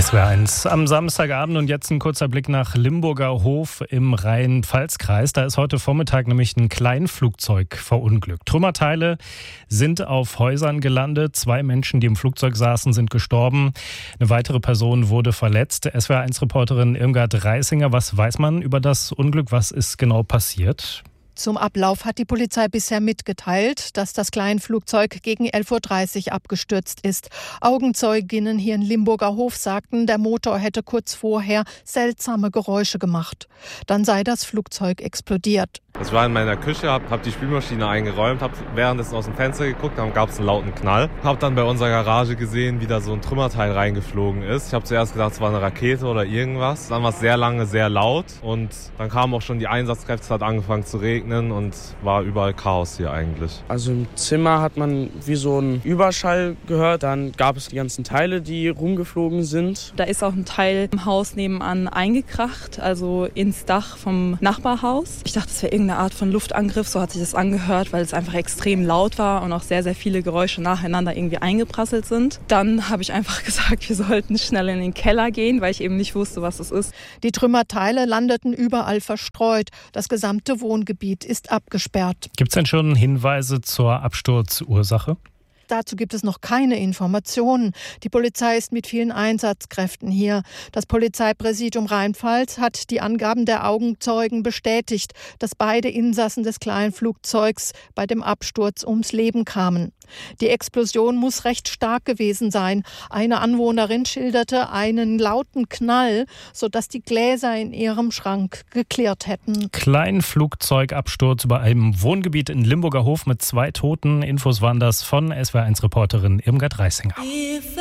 SWR1 am Samstagabend und jetzt ein kurzer Blick nach Limburger Hof im Rhein-Pfalz-Kreis. Da ist heute Vormittag nämlich ein Kleinflugzeug verunglückt. Trümmerteile sind auf Häusern gelandet. 2 Menschen, die im Flugzeug saßen, sind gestorben. Eine weitere Person wurde verletzt. SWR1-Reporterin Irmgard Reisinger, was weiß man über das Unglück? Was ist genau passiert? Zum Ablauf hat die Polizei bisher mitgeteilt, dass das Kleinflugzeug gegen 11.30 Uhr abgestürzt ist. Augenzeuginnen hier in Limburger Hof sagten, der Motor hätte kurz vorher seltsame Geräusche gemacht. Dann sei das Flugzeug explodiert. Ich war in meiner Küche, hab die Spülmaschine eingeräumt, hab währenddessen aus dem Fenster geguckt, dann gab es einen lauten Knall. Hab dann bei unserer Garage gesehen, wie da so ein Trümmerteil reingeflogen ist. Ich habe zuerst gedacht, es war eine Rakete oder irgendwas. Dann war es sehr lange, sehr laut und dann kamen auch schon die Einsatzkräfte, es hat angefangen zu regnen und war überall Chaos hier eigentlich. Also im Zimmer hat man wie so einen Überschall gehört, dann gab es die ganzen Teile, die rumgeflogen sind. Da ist auch ein Teil im Haus nebenan eingekracht, also ins Dach vom Nachbarhaus. Ich dachte, es wäre irgendeine Art von Luftangriff, so hat sich das angehört, weil es einfach extrem laut war und auch sehr, sehr viele Geräusche nacheinander irgendwie eingeprasselt sind. Dann habe ich einfach gesagt, wir sollten schnell in den Keller gehen, weil ich eben nicht wusste, was es ist. Die Trümmerteile landeten überall verstreut. Das gesamte Wohngebiet ist abgesperrt. Gibt es denn schon Hinweise zur Absturzursache? Dazu gibt es noch keine Informationen. Die Polizei ist mit vielen Einsatzkräften hier. Das Polizeipräsidium Rheinpfalz hat die Angaben der Augenzeugen bestätigt, dass beide Insassen des Kleinflugzeugs bei dem Absturz ums Leben kamen. Die Explosion muss recht stark gewesen sein. Eine Anwohnerin schilderte einen lauten Knall, sodass die Gläser in ihrem Schrank geklirrt hätten. Kleinflugzeugabsturz über einem Wohngebiet in Limburger Hof mit 2 Toten. Infos waren das von SWR1-Reporterin Irmgard Reisinger.